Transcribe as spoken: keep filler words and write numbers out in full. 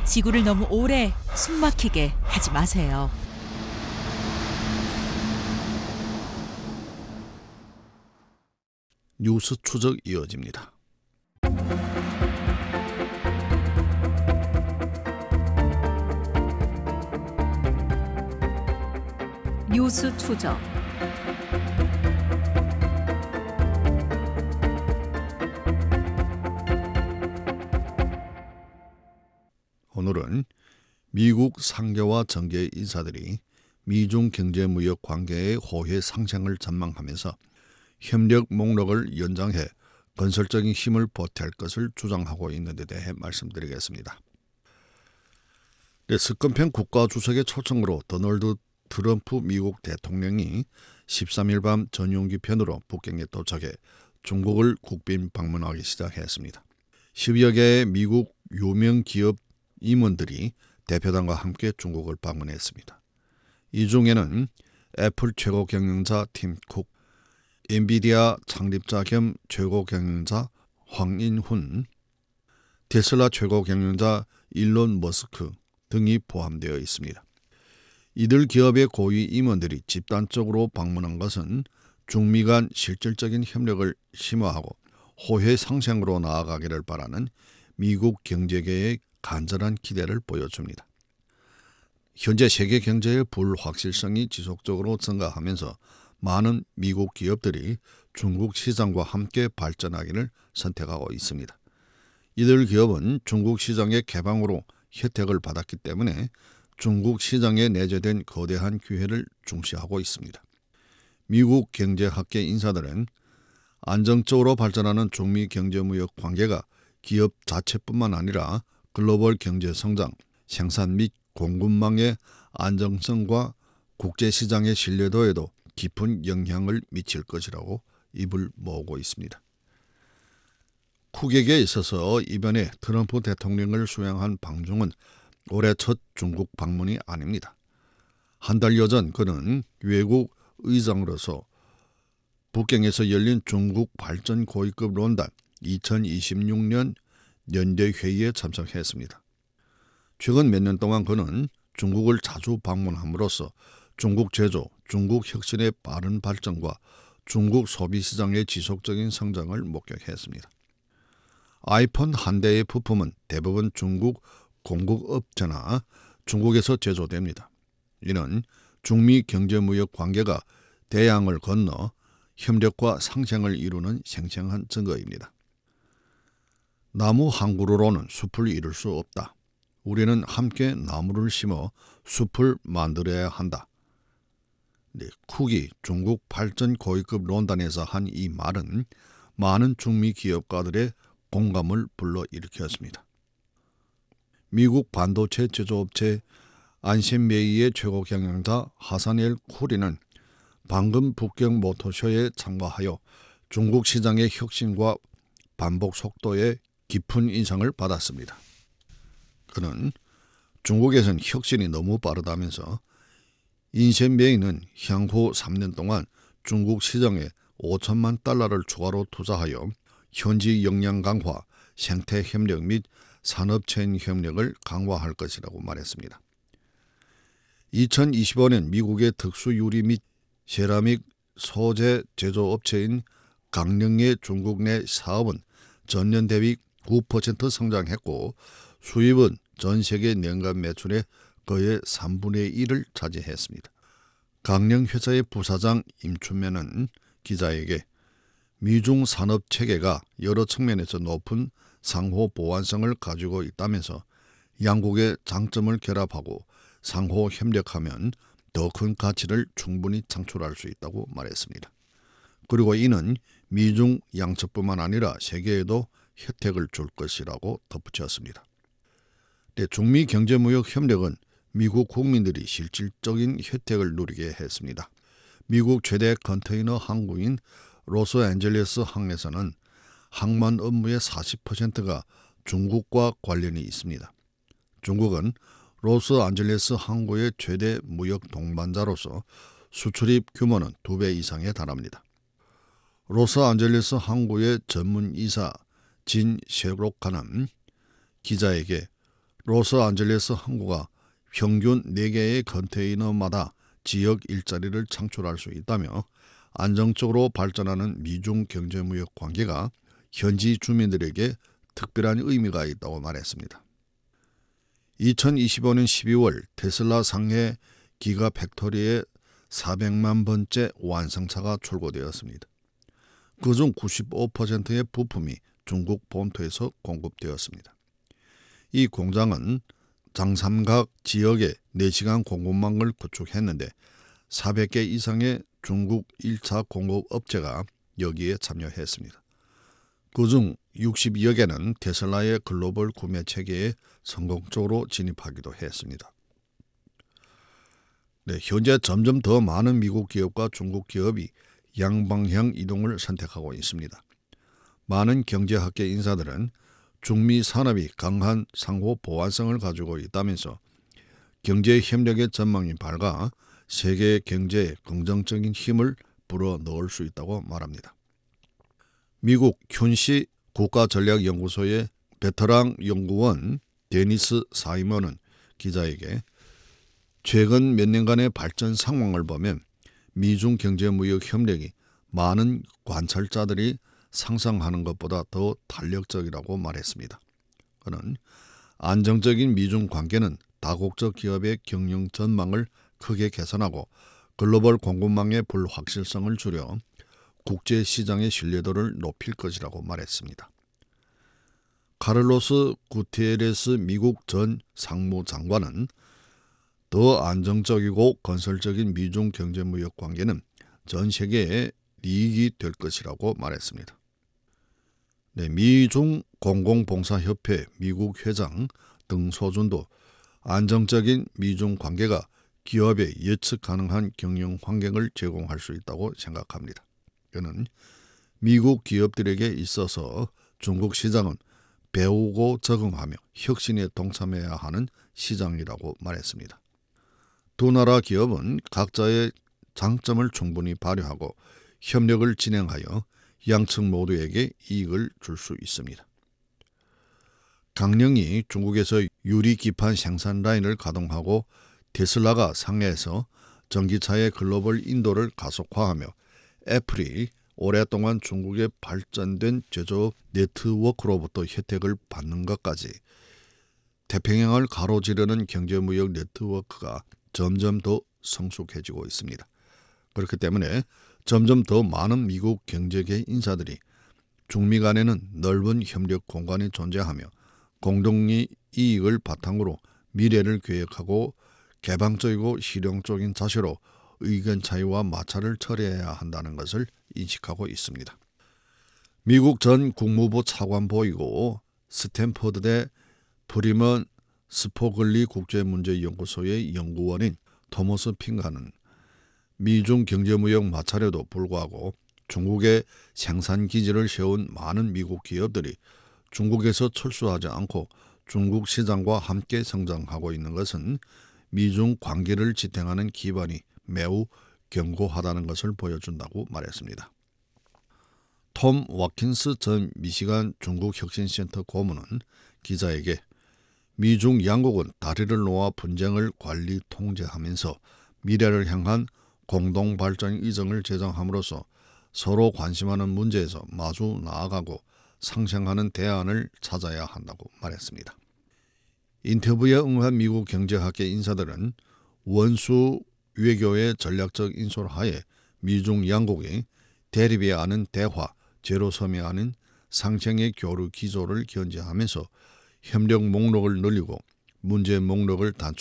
지구를 너무 오래 숨막히게 하지 마세요. 뉴스 추적 이어집니다. 뉴스 추적. 오늘은 미국 상계와 정계 인사들이 미중 경제무역 관계의 호혜 상승을 전망하면서 협력 목록을 연장해 건설적인 힘을 보탤 것을 주장하고 있는 데 대해 말씀드리겠습니다. 네, 스컨펜 국가주석의 초청으로 도널드 트럼프 미국 대통령이 십삼 일 밤 전용기 편으로 북경에 도착해 중국을 국빈 방문하기 시작했습니다. 십여 개의 미국 유명 기업 임원들이 대표단과 함께 중국을 방문했습니다. 이 중에는 애플 최고 경영자 팀 쿡, 엔비디아 창립자 겸 최고 경영자 황인훈, 테슬라 최고 경영자 일론 머스크 등이 포함되어 있습니다. 이들 기업의 고위 임원들이 집단적으로 방문한 것은 중미 간 실질적인 협력을 심화하고 호혜 상생으로 나아가기를 바라는 미국 경제계의 간절한 기대를 보여줍니다. 현재 세계 경제의 불확실성이 지속적으로 증가하면서 많은 미국 기업들이 중국 시장과 함께 발전하기를 선택하고 있습니다. 이들 기업은 중국 시장의 개방으로 혜택을 받았기 때문에 중국 시장에 내재된 거대한 기회를 중시하고 있습니다. 미국 경제학계 인사들은 안정적으로 발전하는 중미 경제무역 관계가 기업 자체뿐만 아니라 글로벌 경제 성장, 생산 및 공급망의 안정성과 국제시장의 신뢰도에도 깊은 영향을 미칠 것이라고 입을 모으고 있습니다. 쿡에게 있어서 이번에 트럼프 대통령을 수행한 방중은 올해 첫 중국 방문이 아닙니다. 한 달여 전 그는 외국 의장으로서 북경에서 열린 중국 발전 고위급 론단 이천이십육 년 연대 회의에 참석했습니다. 최근 몇 년 동안 그는 중국을 자주 방문함으로써 중국 제조, 중국 혁신의 빠른 발전과 중국 소비 시장의 지속적인 성장을 목격했습니다. 아이폰 한 대의 부품은 대부분 중국 공급업체나 중국에서 제조됩니다. 이는 중미 경제무역 관계가 대양을 건너 협력과 상생을 이루는 생생한 증거입니다. 나무 한 그루로는 숲을 이룰 수 없다. 우리는 함께 나무를 심어 숲을 만들어야 한다. 네, 쿡이 중국 발전 고위급 론단에서 한 이 말은 많은 중미 기업가들의 공감을 불러일으켰습니다. 미국 반도체 제조업체 안센메이의 최고 경영자 하산 엘 쿠리는 방금 북경 모터쇼에 참가하여 중국 시장의 혁신과 반복 속도에 깊은 인상을 받았습니다. 그는 중국에선 혁신이 너무 빠르다면서 인센메이는 향후 삼 년 동안 중국 시장에 오천만 달러를 추가로 투자하여 현지 역량 강화, 생태 협력 및 산업체인 협력을 강화할 것이라고 말했습니다. 이천이십오 년 미국의 특수유리 및 세라믹 소재 제조업체인 강릉의 중국 내 사업은 전년 대비 구 퍼센트 성장했고 수입은 전 세계年간 매출의 거의 삼분의 일을 차지했습니다. 강릉 회사의 부사장 임춘매는 기자에게 미중 산업 체계가 여러 측면에서 높은 상호 보완성을 가지고 있다면서 양국의 장점을 결합하고 상호 협력하면 더 큰 가치를 충분히 창출할 수 있다고 말했습니다. 그리고 이는 미중 양측뿐만 아니라 세계에도 혜택을 줄 것이라고 덧붙였습니다. 중미 경제무역 협력은 미국 국민들이 실질적인 혜택을 누리게 했습니다. 미국 최대 컨테이너 항구인 로스앤젤레스 항에서는 항만 업무의 사십 퍼센트가 중국과 관련이 있습니다. 중국은 로스앤젤레스 항구의 최대 무역 동반자로서 수출입 규모는 두 배 이상에 달합니다. 로스앤젤레스 항구의 전문이사 진 셰로카는 기자에게 로스안젤레스 항구가 평균 네 개의 컨테이너마다 지역 일자리를 창출할 수 있다며 안정적으로 발전하는 미중 경제무역 관계가 현지 주민들에게 특별한 의미가 있다고 말했습니다. 이천이십오 년 십이월 테슬라 상해 기가팩토리의 사백만 번째 완성차가 출고되었습니다. 그중 구십오 퍼센트의 부품이 중국 본토에서 공급되었습니다. 이 공장은 장삼각 지역에 네 시간 공급망을 구축했는데 사백 개 이상의 중국 일 차 공급 업체가 여기에 참여했습니다. 그중 육십여 개는 테슬라의 글로벌 구매 체계에 성공적으로 진입하기도 했습니다. 네, 현재 점점 더 많은 미국 기업과 중국 기업이 양방향 이동을 선택하고 있습니다. 많은 경제학계 인사들은 중미 산업이 강한 상호 보완성을 가지고 있다면서 경제 협력의 전망이 밝아 세계 경제에 긍정적인 힘을 불어넣을 수 있다고 말합니다. 미국 큐엔시 국가전략연구소의 베테랑 연구원 데니스 사이먼은 기자에게 최근 몇 년간의 발전 상황을 보면 미중 경제무역 협력이 많은 관찰자들이 상상하는 것보다 더 탄력적이라고 말했습니다. 그는 안정적인 미중 관계는 다국적 기업의 경영 전망을 크게 개선하고 글로벌 공급망의 불확실성을 줄여 국제시장의 신뢰도를 높일 것이라고 말했습니다. 카를로스 구테레스 미국 전 상무장관은 더 안정적이고 건설적인 미중 경제무역 관계는 전 세계의 이익이 될 것이라고 말했습니다. 네, 미중 공공봉사협회 미국 회장 등소준도 안정적인 미중 관계가 기업에 예측 가능한 경영 환경을 제공할 수 있다고 생각합니다. 그는 미국 기업들에게 있어서 중국 시장은 배우고 적응하며 혁신에 동참해야 하는 시장이라고 말했습니다. 두 나라 기업은 각자의 장점을 충분히 발휘하고 협력을 진행하여 양측 모두에게 이익을 줄 수 있습니다. 강령이 중국에서 유리기판 생산 라인을 가동하고 테슬라가 상해에서 전기차의 글로벌 인도를 가속화하며 애플이 오랫동안 중국의 발전된 제조업 네트워크로부터 혜택을 받는 것까지 태평양을 가로지르는 경제무역 네트워크가 점점 더 성숙해지고 있습니다. 그렇기 때문에 점점 더 많은 미국 경제계 인사들이 중미 간에는 넓은 협력 공간이 존재하며 공동의 이익을 바탕으로 미래를 계획하고 개방적이고 실용적인 자세로 의견 차이와 마찰을 처리해야 한다는 것을 인식하고 있습니다. 미국 전 국무부 차관보이고 스탠퍼드대 프리먼 스포글리 국제문제연구소의 연구원인 토머스 핑가는 미중 경제무역 마찰에도 불구하고 중국에 생산기지를 세운 많은 미국 기업들이 중국에서 철수하지 않고 중국 시장과 함께 성장하고 있는 것은 미중 관계를 지탱하는 기반이 매우 견고하다는 것을 보여준다고 말했습니다. 톰 와킨스 전 미시간 중국혁신센터 고문은 기자에게 미중 양국은 다리를 놓아 분쟁을 관리 통제하면서 미래를 향한 공동발전 의정을 제정함으로써 서로 관심하는 문제에서 마주 나아가고 상생하는 대안을 찾아야 한다고 말했습니다. 인터뷰에 응한 미국 경제학계 인사들은 원수 외교의 전략적 인솔하에 미중 양국이 대립이 아닌 대화, 제로섬이 아닌 상생의 교류 기조를 견지하면서 협력 목록을 늘리고 문제 목록을 단축